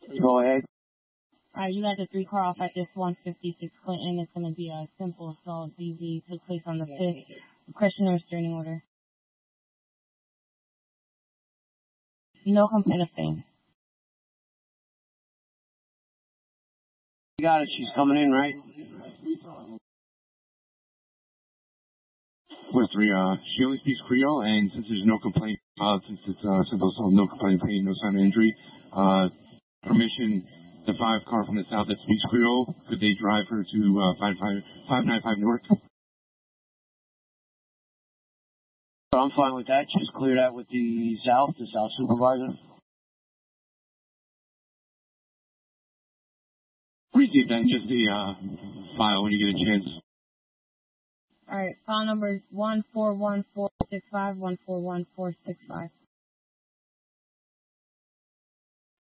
Go ahead. Alright, you got the 3-car off at this 156 Clinton. It's going to be a simple assault. DV took place on the 5th. Question or restraining order. No complaint of fame. You got it. She's coming in, right? With 3, she only speaks Creole, and since there's no complaint, since it's simple assault, no complaint of pain, no sign of injury, permission, the 5-car from the south that speaks Creole, could they drive her to 595 North? I'm fine with that. Just clear that with the South supervisor. Receive that, just the file when you get a chance. Alright, file number is 14146514145.